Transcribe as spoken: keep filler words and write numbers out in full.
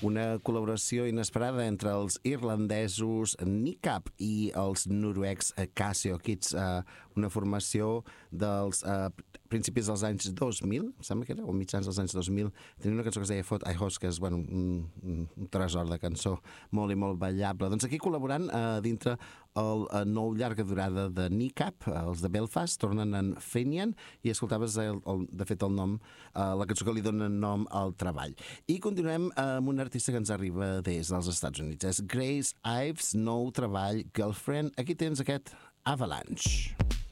una col·laboració inesperada entre els irlandesos Nicap i els noruecs Casio Kids, eh, una formació dels eh, principis dels anys dos mil, sembla que era, o mitjans dels anys dos mil, tenia una cançó que es deia Fot I Host, que és bueno, un, un tresor de cançó molt i molt ballable. Doncs aquí col·laborant eh, dintre el, el nou llarga durada de Nicap, els de Belfast, tornen en Fenian, i escoltaves el, el, de fet el nom, eh, la cançó que li dona nom al treball. I continuem amb un artista que ens arriba des dels Estats Units, és Grace Ives, nou treball Girlfriend. Aquí tens aquest Avalanche.